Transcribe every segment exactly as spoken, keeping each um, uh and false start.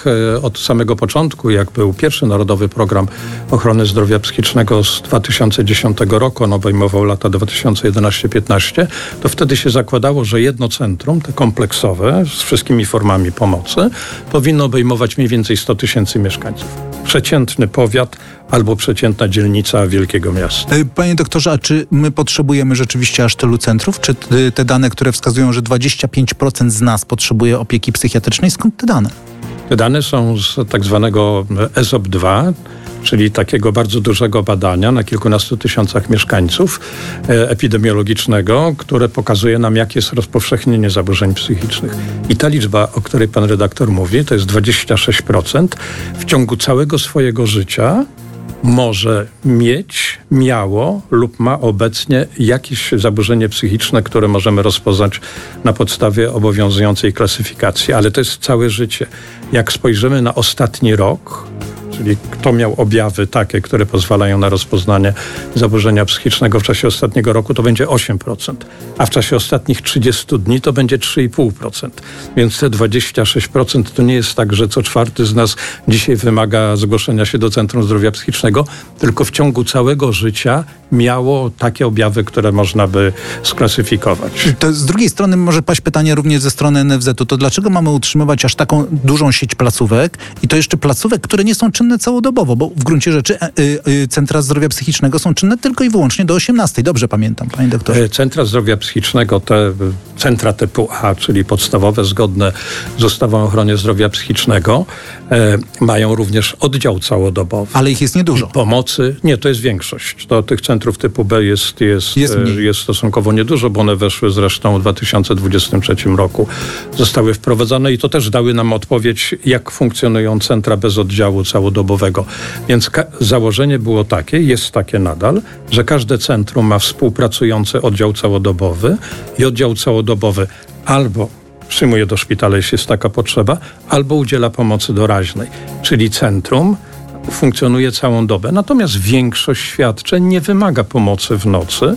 tak od samego początku, jak był pierwszy Narodowy Program Ochrony Zdrowia Psychicznego z dwa tysiące dziesiątego roku, on obejmował lata dwa tysiące jedenaście do piętnaście, to wtedy się zakładało, że jedno centrum, te kompleksowe, z wszystkimi formami pomocy, powinno obejmować mniej więcej sto tysięcy mieszkańców. Przeciętny powiat albo przeciętna dzielnica wielkiego miasta. Panie doktorze, a czy my potrzebujemy rzeczywiście aż tylu centrów? Czy te dane, które wskazują, że dwadzieścia pięć procent z nas potrzebuje opieki psychiatrycznej, skąd te dane? Te dane są z tak zwanego E Z O P dwa, czyli takiego bardzo dużego badania na kilkunastu tysiącach mieszkańców e, epidemiologicznego, które pokazuje nam, jakie jest rozpowszechnienie zaburzeń psychicznych. I ta liczba, o której pan redaktor mówi, to jest dwadzieścia sześć procent w ciągu całego swojego życia może mieć, miało lub ma obecnie jakieś zaburzenie psychiczne, które możemy rozpoznać na podstawie obowiązującej klasyfikacji. Ale to jest całe życie. Jak spojrzymy na ostatni rok, czyli kto miał objawy takie, które pozwalają na rozpoznanie zaburzenia psychicznego w czasie ostatniego roku, to będzie osiem procent, a w czasie ostatnich trzydziestu dni to będzie trzy i pół procent. Więc te dwadzieścia sześć procent to nie jest tak, że co czwarty z nas dzisiaj wymaga zgłoszenia się do Centrum Zdrowia Psychicznego, tylko w ciągu całego życia miało takie objawy, które można by sklasyfikować. To z drugiej strony może paść pytanie również ze strony N F Z-u. To dlaczego mamy utrzymywać aż taką dużą sieć placówek i to jeszcze placówek, które nie są czynne całodobowo, bo w gruncie rzeczy y, y, centra zdrowia psychicznego są czynne tylko i wyłącznie do osiemnastej. Dobrze pamiętam, panie doktorze. Centra zdrowia psychicznego, te centra typu A, czyli podstawowe, zgodne z ustawą o ochronie zdrowia psychicznego, e, mają również oddział całodobowy. Ale ich jest niedużo. Pomocy, nie, to jest większość. To tych centrów typu B jest, jest, jest, e, jest stosunkowo niedużo, bo one weszły zresztą w dwa tysiące dwudziestym trzecim roku. Zostały wprowadzone i to też dały nam odpowiedź, jak funkcjonują centra bez oddziału całodobowego. Więc ka- założenie było takie, jest takie nadal, że każde centrum ma współpracujący oddział całodobowy i oddział całodobowy albo przyjmuje do szpitala, jeśli jest taka potrzeba, albo udziela pomocy doraźnej. Czyli centrum funkcjonuje całą dobę. Natomiast większość świadczeń nie wymaga pomocy w nocy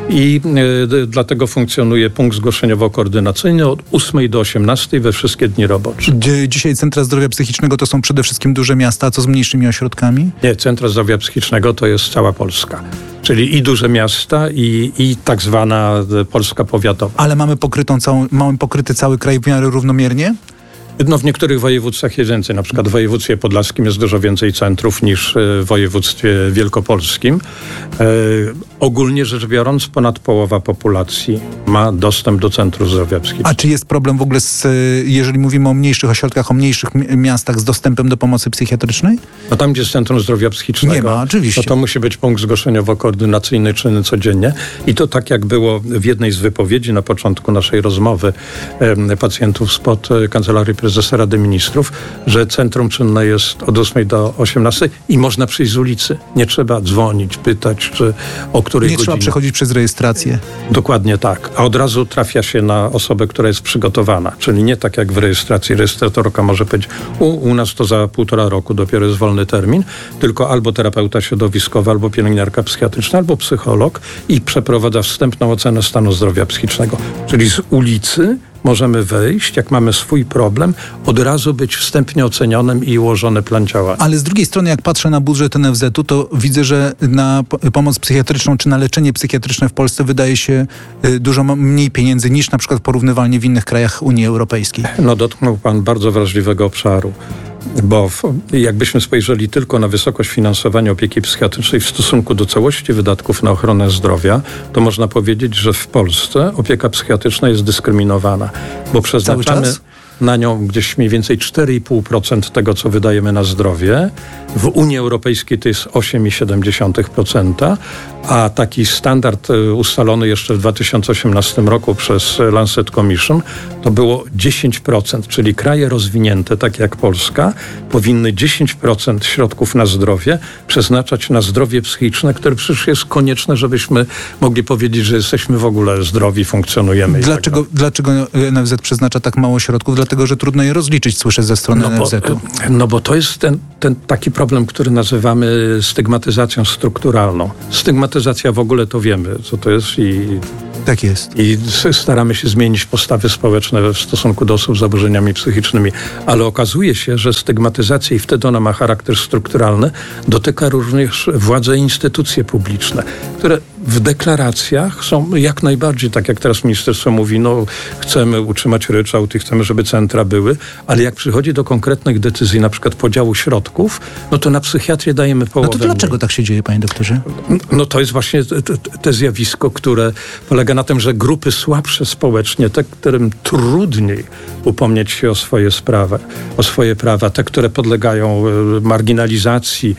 i y, dlatego funkcjonuje punkt zgłoszeniowo-koordynacyjny od ósmej do osiemnastej we wszystkie dni robocze. Dzisiaj centra zdrowia psychicznego to są przede wszystkim duże miasta, a co z mniejszymi ośrodkami? Nie, centra zdrowia psychicznego to jest cała Polska. Czyli i duże miasta, i, i tak zwana Polska powiatowa. Ale mamy pokrytą całą, mamy pokryty cały kraj w miarę równomiernie? No w niektórych województwach jest więcej. Na przykład w województwie podlaskim jest dużo więcej centrów niż w województwie wielkopolskim. E, ogólnie rzecz biorąc, ponad połowa populacji ma dostęp do centrów zdrowia psychicznego. A czy jest problem w ogóle, z, jeżeli mówimy o mniejszych ośrodkach, o mniejszych miastach z dostępem do pomocy psychiatrycznej? No tam, gdzie jest Centrum Zdrowia Psychicznego, nie ma, oczywiście. No to musi być punkt zgłoszeniowo-koordynacyjny czynny codziennie. I to tak jak było w jednej z wypowiedzi na początku naszej rozmowy e, pacjentów spod Kancelarii Prezesa Rady Ministrów, że centrum czynne jest od ósmej do osiemnastej i można przyjść z ulicy. Nie trzeba dzwonić, pytać, czy o której Nie godzinie. trzeba przechodzić przez rejestrację. Dokładnie tak. A od razu trafia się na osobę, która jest przygotowana. Czyli nie tak jak w rejestracji. Rejestratorka może powiedzieć, u, u nas to za półtora roku dopiero jest wolny termin, tylko albo terapeuta środowiskowy, albo pielęgniarka psychiatryczna, albo psycholog i przeprowadza wstępną ocenę stanu zdrowia psychicznego. Czyli z ulicy możemy wejść, jak mamy swój problem, od razu być wstępnie ocenionym i ułożony plan działania. Ale z drugiej strony, jak patrzę na budżet N F Z-u, to widzę, że na pomoc psychiatryczną czy na leczenie psychiatryczne w Polsce wydaje się dużo mniej pieniędzy niż na przykład porównywalnie w innych krajach Unii Europejskiej. No dotknął pan bardzo wrażliwego obszaru. Bo w, jakbyśmy spojrzeli tylko na wysokość finansowania opieki psychiatrycznej w stosunku do całości wydatków na ochronę zdrowia, to można powiedzieć, że w Polsce opieka psychiatryczna jest dyskryminowana, bo przeznaczamy na nią gdzieś mniej więcej cztery i pół procent tego, co wydajemy na zdrowie. W Unii Europejskiej to jest osiem i siedem dziesiątych procent, a taki standard ustalony jeszcze w dwa tysiące osiemnastym roku przez Lancet Commission to było dziesięć procent, czyli kraje rozwinięte, takie jak Polska, powinny dziesięć procent środków na zdrowie przeznaczać na zdrowie psychiczne, które przecież jest konieczne, żebyśmy mogli powiedzieć, że jesteśmy w ogóle zdrowi, funkcjonujemy. Dlaczego, tak dlaczego N F Z przeznacza tak mało środków? Dlatego, że trudno je rozliczyć, słyszę ze strony no bo, N F Z-u. No bo to jest ten, ten taki problem, który nazywamy stygmatyzacją strukturalną. Stygmatyzacja w ogóle to wiemy, co to jest i Tak jest. I staramy się zmienić postawy społeczne w stosunku do osób z zaburzeniami psychicznymi. Ale okazuje się, że stygmatyzacja, i wtedy ona ma charakter strukturalny, dotyka również władze i instytucje publiczne, które w deklaracjach są jak najbardziej, tak jak teraz ministerstwo mówi, no chcemy utrzymać ryczałt i chcemy, żeby centra były, ale jak przychodzi do konkretnych decyzji, na przykład podziału środków, no to na psychiatrię dajemy połowę. No to dlaczego mniej. Tak się dzieje, panie doktorze? No to jest właśnie te, te zjawisko, które polega na tym, że grupy słabsze społecznie, te, którym trudniej upomnieć się o swoje sprawy, o swoje prawa, te, które podlegają marginalizacji,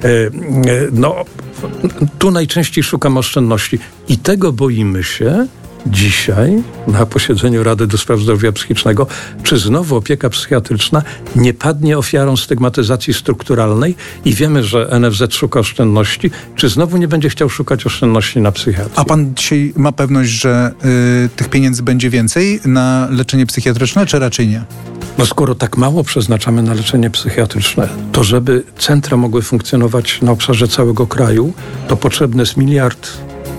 no tu najczęściej szukam oszczędności i tego boimy się dzisiaj na posiedzeniu Rady do Spraw Zdrowia Psychicznego, czy znowu opieka psychiatryczna nie padnie ofiarą stygmatyzacji strukturalnej i wiemy, że N F Z szuka oszczędności, czy znowu nie będzie chciał szukać oszczędności na psychiatrii. A pan dzisiaj ma pewność, że y, tych pieniędzy będzie więcej na leczenie psychiatryczne, czy raczej nie? No skoro tak mało przeznaczamy na leczenie psychiatryczne, to żeby centra mogły funkcjonować na obszarze całego kraju, to potrzebny jest miliard,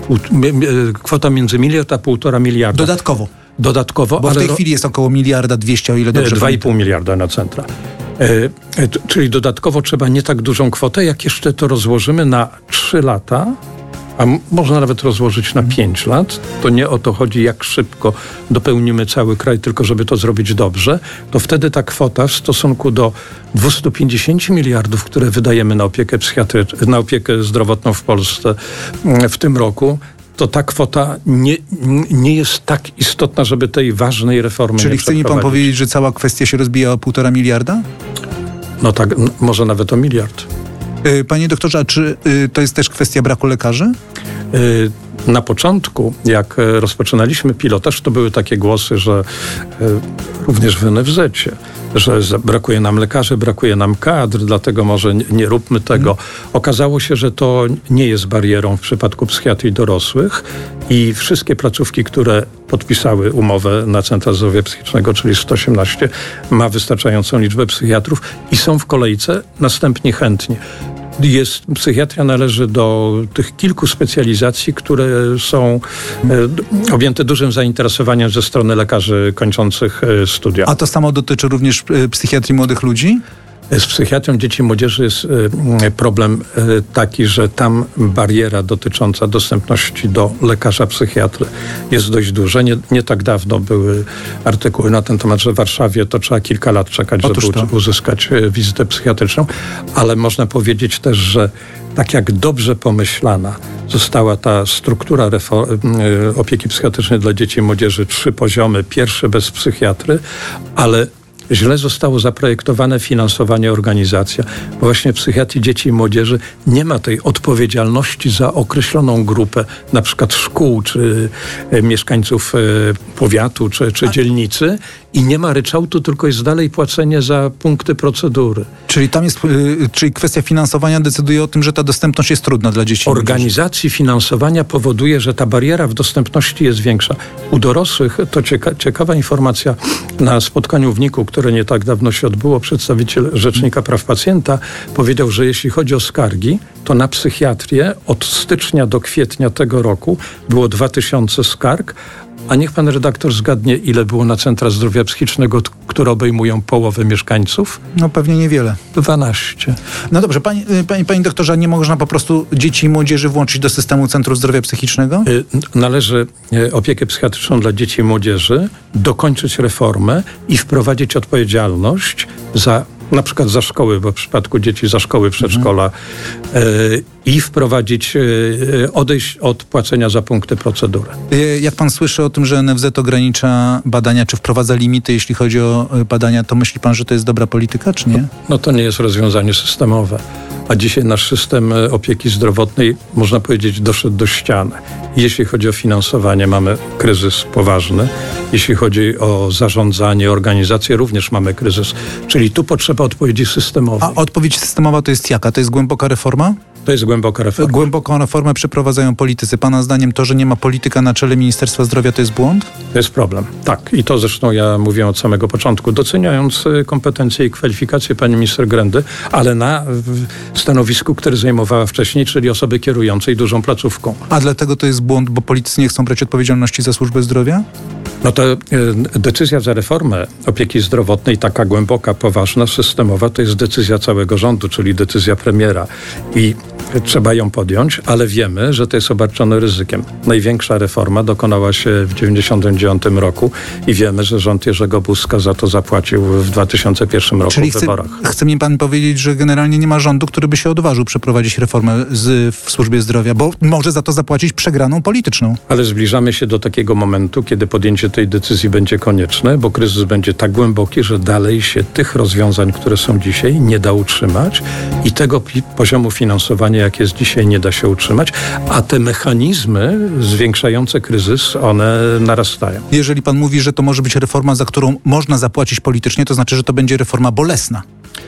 kwota między miliard a półtora miliarda. Dodatkowo? Dodatkowo. Bo ale w tej ro... chwili jest około miliarda dwieście, o ile dobrze Dwa i pół miliarda na centra. E, e, t, czyli dodatkowo trzeba nie tak dużą kwotę, jak jeszcze to rozłożymy na trzy lata, a m- można nawet rozłożyć na pięć lat, to nie o to chodzi, jak szybko dopełnimy cały kraj, tylko żeby to zrobić dobrze, to wtedy ta kwota w stosunku do dwieście pięćdziesiąt miliardów, które wydajemy na opiekę psychiatryczną, na opiekę zdrowotną w Polsce w tym roku, to ta kwota nie, nie jest tak istotna, żeby tej ważnej reformy Czyli nie chce mi pan powiedzieć, że cała kwestia się rozbija o półtora miliarda? No tak, n- może nawet o miliard. Panie doktorze, a czy y, to jest też kwestia braku lekarzy? Y, na początku, jak rozpoczynaliśmy pilotaż, to były takie głosy, że y, również w N F Z-cie, że brakuje nam lekarzy, brakuje nam kadr, dlatego może nie, nie róbmy tego. Hmm. Okazało się, że to nie jest barierą w przypadku psychiatrii dorosłych i wszystkie placówki, które podpisały umowę na Centra Zdrowia Psychicznego, czyli sto osiemnaście, ma wystarczającą liczbę psychiatrów i są w kolejce następnie chętni. Jest, psychiatria należy do tych kilku specjalizacji, które są e, objęte dużym zainteresowaniem ze strony lekarzy kończących e, studia. A to samo dotyczy również e, psychiatrii młodych ludzi? Z psychiatrią dzieci i młodzieży jest y, problem y, taki, że tam bariera dotycząca dostępności do lekarza psychiatry jest dość duża. Nie, nie tak dawno były artykuły na ten temat, że w Warszawie to trzeba kilka lat czekać, Otóż żeby to. uzyskać y, wizytę psychiatryczną, ale można powiedzieć też, że tak jak dobrze pomyślana została ta struktura reform, y, opieki psychiatrycznej dla dzieci i młodzieży, trzy poziomy, pierwszy bez psychiatry, ale źle zostało zaprojektowane finansowanie, organizacja, bo właśnie w psychiatrii dzieci i młodzieży nie ma tej odpowiedzialności za określoną grupę, na przykład szkół, czy e, mieszkańców e, powiatu, czy, czy dzielnicy i nie ma ryczałtu, tylko jest dalej płacenie za punkty procedury. Czyli tam jest, yy, czyli kwestia finansowania decyduje o tym, że ta dostępność jest trudna dla dzieci. Organizacji finansowania powoduje, że ta bariera w dostępności jest większa. U dorosłych to cieka- ciekawa informacja na spotkaniu w niku, które nie tak dawno się odbyło, przedstawiciel Rzecznika Praw Pacjenta powiedział, że jeśli chodzi o skargi, to na psychiatrię od stycznia do kwietnia tego roku było dwa tysiące skarg, a niech pan redaktor zgadnie, ile było na Centra Zdrowia Psychicznego, które obejmują połowę mieszkańców? No pewnie niewiele. dwanaście. No dobrze, panie, panie, panie doktorze, nie można po prostu dzieci i młodzieży włączyć do systemu Centrum Zdrowia Psychicznego? Należy opiekę psychiatryczną dla dzieci i młodzieży dokończyć reformę i wprowadzić odpowiedzialność za na przykład za szkoły, bo w przypadku dzieci za szkoły, przedszkola mhm. y, i wprowadzić, y, odejść od płacenia za punkty procedury. Jak pan słyszy o tym, że N F Z ogranicza badania, czy wprowadza limity, jeśli chodzi o badania, to myśli pan, że to jest dobra polityka, czy nie? No, no to nie jest rozwiązanie systemowe. A dzisiaj nasz system opieki zdrowotnej, można powiedzieć, doszedł do ściany. Jeśli chodzi o finansowanie, mamy kryzys poważny. Jeśli chodzi o zarządzanie, organizację, również mamy kryzys. Czyli tu potrzeba odpowiedzi systemowej. A odpowiedź systemowa to jest jaka? To jest głęboka reforma? To jest głęboka reforma. Głęboką reformę przeprowadzają politycy. Pana zdaniem to, że nie ma polityka na czele Ministerstwa Zdrowia, to jest błąd? To jest problem. Tak. I to zresztą ja mówię od samego początku, doceniając kompetencje i kwalifikacje pani minister Grendy, ale na stanowisku, które zajmowała wcześniej, czyli osoby kierującej dużą placówką. A dlatego to jest błąd, bo politycy nie chcą brać odpowiedzialności za służbę zdrowia? No to y, decyzja za reformę opieki zdrowotnej, taka głęboka, poważna, systemowa, to jest decyzja całego rządu, czyli decyzja premiera. I trzeba ją podjąć, ale wiemy, że to jest obarczone ryzykiem. Największa reforma dokonała się w dziewięćdziesiątym dziewiątym roku i wiemy, że rząd Jerzego Buzka za to zapłacił w dwa tysiące pierwszym roku Czyli w wyborach. Chce, chce mi pan powiedzieć, że generalnie nie ma rządu, który by się odważył przeprowadzić reformę z, w służbie zdrowia, bo może za to zapłacić przegraną polityczną. Ale zbliżamy się do takiego momentu, kiedy podjęcie tej decyzji będzie konieczne, bo kryzys będzie tak głęboki, że dalej się tych rozwiązań, które są dzisiaj, nie da utrzymać i tego pi- poziomu finansowania, jak jest dzisiaj, nie da się utrzymać, a te mechanizmy zwiększające kryzys, one narastają. Jeżeli pan mówi, że to może być reforma, za którą można zapłacić politycznie, to znaczy, że to będzie reforma bolesna.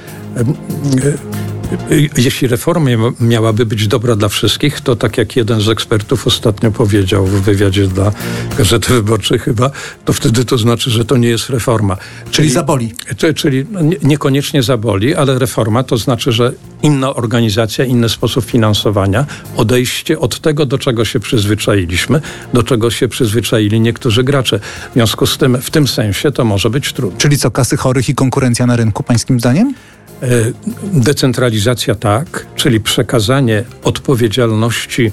Jeśli reforma miałaby być dobra dla wszystkich, to tak jak jeden z ekspertów ostatnio powiedział w wywiadzie dla Gazety Wyborczej chyba, to wtedy to znaczy, że to nie jest reforma. Czyli, Czyli zaboli. Czyli nie, niekoniecznie zaboli, ale reforma to znaczy, że inna organizacja, inny sposób finansowania, odejście od tego, do czego się przyzwyczailiśmy, do czego się przyzwyczaili niektórzy gracze. W związku z tym, w tym sensie to może być trudne. Czyli co, kasy chorych i konkurencja na rynku, pańskim zdaniem? Decentralizacja tak, czyli przekazanie odpowiedzialności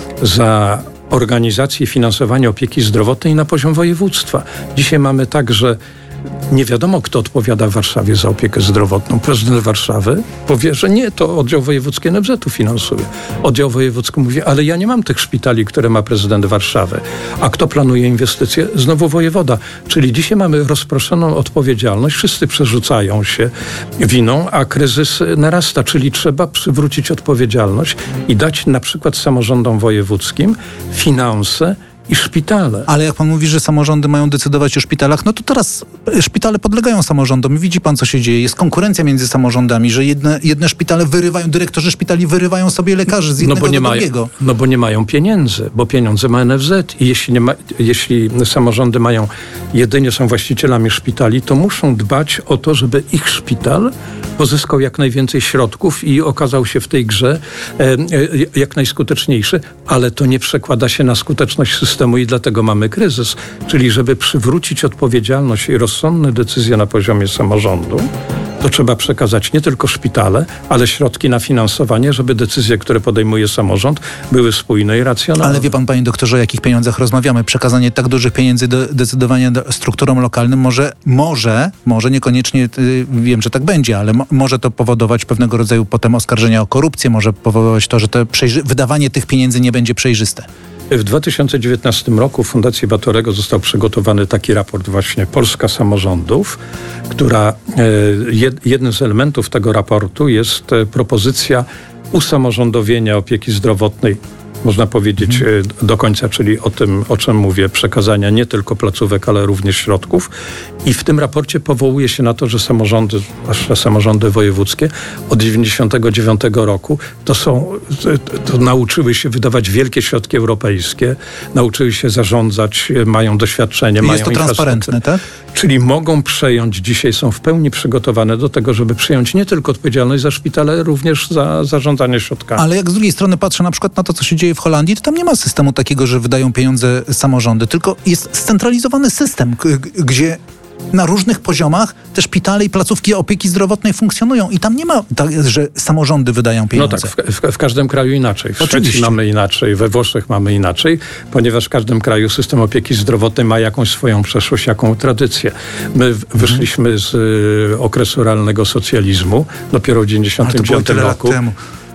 za organizację i finansowanie opieki zdrowotnej na poziom województwa. Dzisiaj mamy tak, że nie wiadomo, kto odpowiada w Warszawie za opiekę zdrowotną. Prezydent Warszawy powie, że nie, to oddział wojewódzki N F Z-u finansuje. Oddział wojewódzki mówi, ale ja nie mam tych szpitali, które ma prezydent Warszawy. A kto planuje inwestycje? Znowu wojewoda. Czyli dzisiaj mamy rozproszoną odpowiedzialność, wszyscy przerzucają się winą, a kryzys narasta, czyli trzeba przywrócić odpowiedzialność i dać na przykład samorządom wojewódzkim finanse i szpitale. Ale jak pan mówi, że samorządy mają decydować o szpitalach, no to teraz szpitale podlegają samorządom. Widzi pan, co się dzieje. Jest konkurencja między samorządami, że jedne, jedne szpitale wyrywają, dyrektorzy szpitali wyrywają sobie lekarzy z jednego no bo nie do mają, drugiego. No bo nie mają pieniędzy, bo pieniądze ma N F Z. I jeśli, nie ma, jeśli samorządy mają, jedynie są właścicielami szpitali, to muszą dbać o to, żeby ich szpital pozyskał jak najwięcej środków i okazał się w tej grze e, e, jak najskuteczniejszy, ale to nie przekłada się na skuteczność systemu i dlatego mamy kryzys. Czyli żeby przywrócić odpowiedzialność i rozsądne decyzje na poziomie samorządu, to trzeba przekazać nie tylko szpitale, ale środki na finansowanie, żeby decyzje, które podejmuje samorząd, były spójne i racjonalne. Ale wie pan, panie doktorze, o jakich pieniądzach rozmawiamy? Przekazanie tak dużych pieniędzy do decydowania do strukturom lokalnym może, może, może niekoniecznie, yy, wiem, że tak będzie, ale mo, może to powodować pewnego rodzaju potem oskarżenia o korupcję, może powodować to, że to przejrzy- wydawanie tych pieniędzy nie będzie przejrzyste. W dwa tysiące dziewiętnastym roku w Fundacji Batorego został przygotowany taki raport właśnie Polska Samorządów, która jed, jednym z elementów tego raportu jest propozycja usamorządowienia opieki zdrowotnej, można powiedzieć hmm. do końca, czyli o tym, o czym mówię, przekazania nie tylko placówek, ale również środków. I w tym raporcie powołuje się na to, że samorządy, zwłaszcza samorządy wojewódzkie od dziewięćdziesiątego dziewiątego roku to są, to nauczyły się wydawać wielkie środki europejskie, nauczyły się zarządzać, mają doświadczenie, I mają jest to transparentne, tak? Czyli mogą przejąć, dzisiaj są w pełni przygotowane do tego, żeby przejąć nie tylko odpowiedzialność za szpitale, ale również za zarządzanie środkami. Ale jak z drugiej strony patrzę na przykład na to, co się dzieje w Holandii, to tam nie ma systemu takiego, że wydają pieniądze samorządy, tylko jest scentralizowany system, g- gdzie na różnych poziomach te szpitale i placówki opieki zdrowotnej funkcjonują i tam nie ma tak, że samorządy wydają pieniądze. No tak, w, w, w każdym kraju inaczej. W Oczywiście. Szwecji mamy inaczej, we Włoszech mamy inaczej, ponieważ w każdym kraju system opieki zdrowotnej ma jakąś swoją przeszłość, jaką tradycję. My w, wyszliśmy z y, okresu realnego socjalizmu dopiero w dziewięćdziesiątym dziewiątym roku. Temu.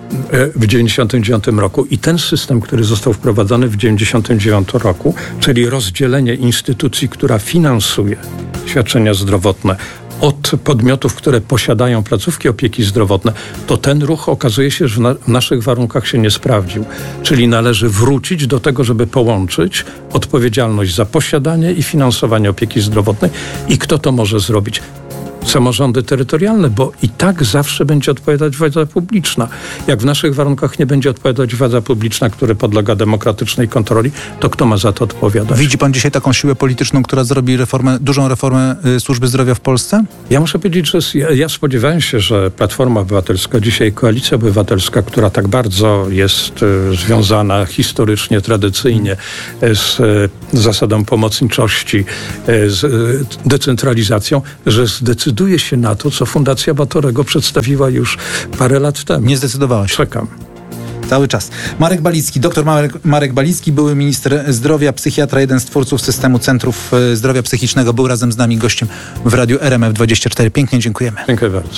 W dziewięćdziesiątym dziewiątym roku i ten system, który został wprowadzony w dziewięćdziesiątym dziewiątym roku, czyli rozdzielenie instytucji, która finansuje świadczenia zdrowotne od podmiotów, które posiadają placówki opieki zdrowotnej, to ten ruch okazuje się, że w, na, w naszych warunkach się nie sprawdził. Czyli należy wrócić do tego, żeby połączyć odpowiedzialność za posiadanie i finansowanie opieki zdrowotnej. I kto to może zrobić? samorządy terytorialne, bo i tak zawsze będzie odpowiadać władza publiczna. Jak w naszych warunkach nie będzie odpowiadać władza publiczna, która podlega demokratycznej kontroli, to kto ma za to odpowiadać? Widzi pan dzisiaj taką siłę polityczną, która zrobi reformę, dużą reformę y, służby zdrowia w Polsce? Ja muszę powiedzieć, że ja, ja spodziewałem się, że Platforma Obywatelska, dzisiaj Koalicja Obywatelska, która tak bardzo jest y, związana historycznie, tradycyjnie y, z y, zasadą pomocniczości, y, z y, decentralizacją, że zdecyduje się na to, co Fundacja Batorego przedstawiła już parę lat temu. Nie zdecydowała się. Czekam. Cały czas. Marek Balicki, doktor Marek, Marek Balicki, były minister zdrowia, psychiatra, jeden z twórców systemu Centrów Zdrowia Psychicznego, był razem z nami gościem w Radiu R M F dwadzieścia cztery. Pięknie dziękujemy. Dziękuję bardzo.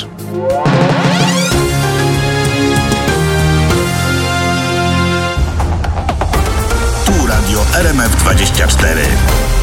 Tu Radio R M F dwadzieścia cztery.